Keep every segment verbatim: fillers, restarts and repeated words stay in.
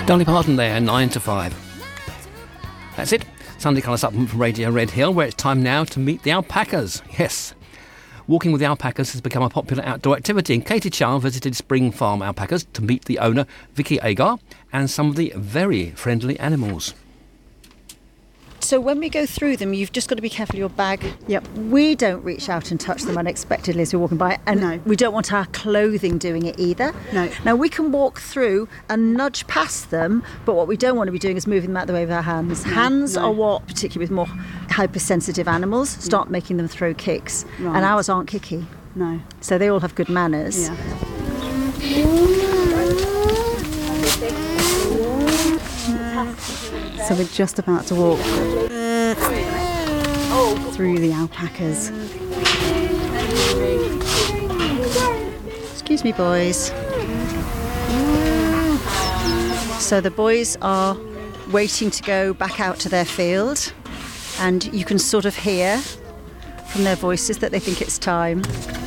Dolly Parton there, nine to five. That's it. Sunday Colour Supplement from Radio Red Hill, where it's time now to meet the alpacas. Yes. Walking with the alpacas has become a popular outdoor activity, and Katie Child visited Spring Farm Alpacas to meet the owner, Vicky Agar, and some of the very friendly animals. So when we go through them, you've just got to be careful of your bag. Yep. We don't reach out and touch them unexpectedly as we're walking by, and No. we don't want our clothing doing it either. No. Now, we can walk through and nudge past them, but what we don't want to be doing is moving them out the way with our hands. No, hands no. are what, particularly with more hypersensitive animals, start making them throw kicks. Right. And ours aren't kicky. No. So they all have good manners. Yeah. So we're just about to walk through the alpacas. Excuse me, boys. So the boys are waiting to go back out to their field, and you can sort of hear from their voices that they think it's time.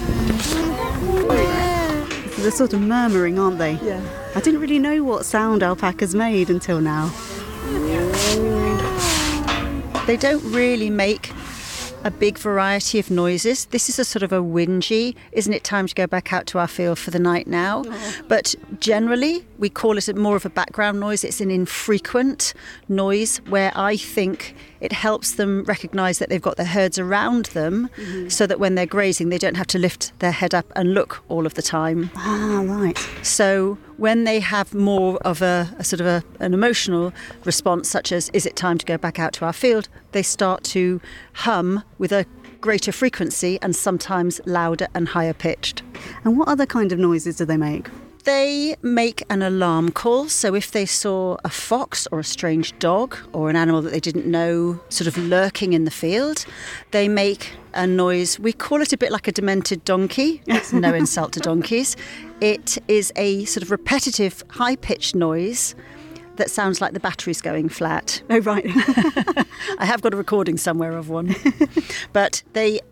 So they're sort of murmuring, aren't they? Yeah. I didn't really know what sound alpacas made until now. They don't really make a big variety of noises. This is a sort of a whingy, isn't it time to go back out to our field for the night now? Oh. But generally, we call it more of a background noise. It's an infrequent noise where I think it helps them recognise that they've got their herds around them, mm-hmm. so that when they're grazing, they don't have to lift their head up and look all of the time. Ah, right. So when they have more of a, a sort of a, an emotional response, such as, is it time to go back out to our field, they start to hum with a greater frequency and sometimes louder and higher pitched. And what other kind of noises do they make? They make an alarm call. So if they saw a fox or a strange dog or an animal that they didn't know sort of lurking in the field, they make a noise. We call it a bit like a demented donkey. It's no insult to donkeys. It is a sort of repetitive, high-pitched noise that sounds like the battery's going flat. Oh, right. I have got a recording somewhere of one. But they